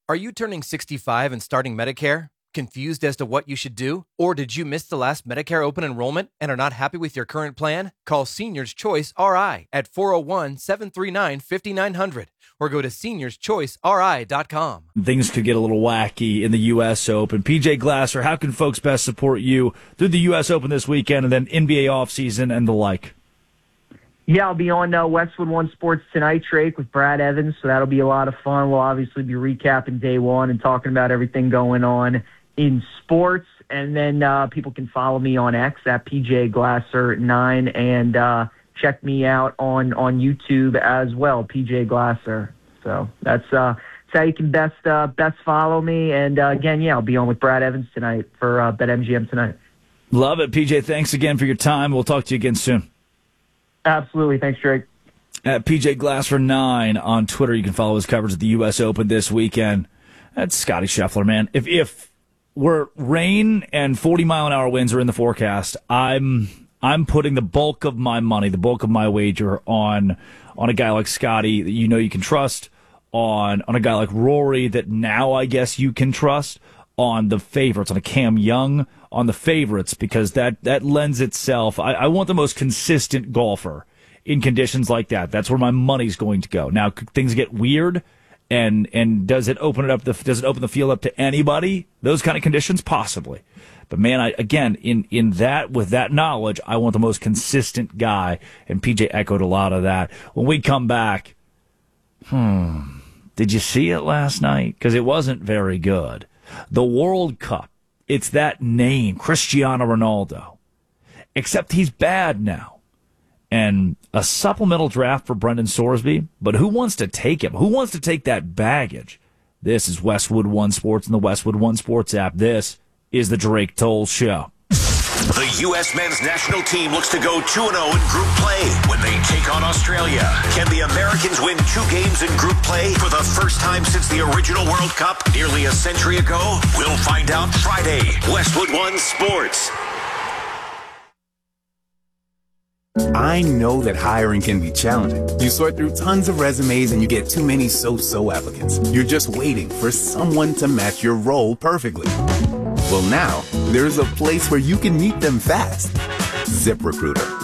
Are you turning 65 and starting Medicare? Confused as to what you should do? Or did you miss the last Medicare open enrollment and are not happy with your current plan? Call Seniors Choice RI at 401-739-5900 or go to seniorschoiceri.com. Things could get a little wacky in the U.S. Open. PJ Glasser, how can folks best support you through the U.S. Open this weekend and then NBA offseason and the like? Yeah, I'll be on Westwood One Sports Tonight, Drake, with Brad Evans, so that'll be a lot of fun. We'll obviously be recapping day one and talking about everything going on in sports. And then people can follow me on X at PJGlasser9 and check me out on YouTube as well, PJ Glasser. So that's how you can best follow me. And again, I'll be on with Brad Evans tonight for BetMGM tonight. Love it, PJ. Thanks again for your time. We'll talk to you again soon. Absolutely. Thanks, Drake. At PJ Glasser9 on Twitter, you can follow his coverage of the U.S. Open this weekend. That's Scotty Scheffler, man. If we're rain and 40-mile-an-hour winds are in the forecast, I'm putting the bulk of my money, the bulk of my wager on a guy like Scotty that you know you can trust, on a guy like Rory that now I guess you can trust, on the favorites, on a Cam Young, on the favorites, because that lends itself. I want the most consistent golfer in conditions like that. That's where my money's going to go. Now, could things get weird, and does it open the field up to anybody? Those kind of conditions, possibly. But man, in that, with that knowledge, I want the most consistent guy, and PJ echoed a lot of that. When we come back, did you see it last night? Because it wasn't very good. The World Cup, it's that name, Cristiano Ronaldo. Except he's bad now. And a supplemental draft for Brendan Sorsby, but who wants to take him? Who wants to take that baggage? This is Westwood One Sports and the Westwood One Sports app. This is the Drake Toll Show. The U.S. men's national team looks to go 2-0 in group play when they take on Australia. Can the Americans win 2 games in group play for the first time since the original World Cup nearly a century ago? We'll find out Friday. Westwood One Sports. I know that hiring can be challenging. You sort through tons of resumes and you get too many so-so applicants. You're just waiting for someone to match your role perfectly. Well, now, there's a place where you can meet them fast. ZipRecruiter.